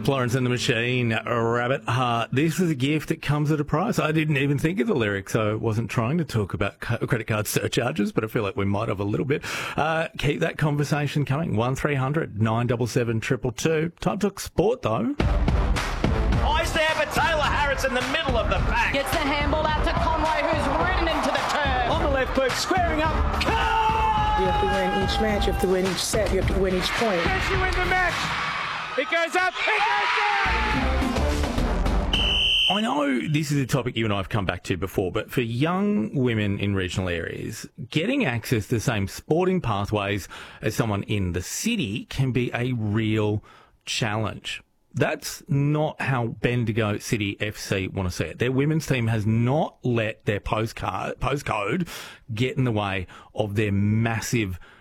Florence and the Machine, Rabbit Heart. This is a gift that comes at a price. I didn't even think of the lyrics, so I wasn't trying to talk about credit card surcharges, but I feel like we might have a little bit. Keep that conversation coming. 1300 977 222. Time to talk sport, though. Eyes there for Taylor Harris in the middle of the pack. Gets the handball out to Conway, who's ridden into the turf. On the left boot, squaring up. You have to win each match, you have to win each set, you have to win each point. Yes, you win the match. It goes up, it goes down. I know this is a topic you and I have come back to before, but for young women in regional areas, getting access to the same sporting pathways as someone in the city can be a real challenge. That's not how Bendigo City FC want to see it. Their women's team has not let their postcode get in the way of their massive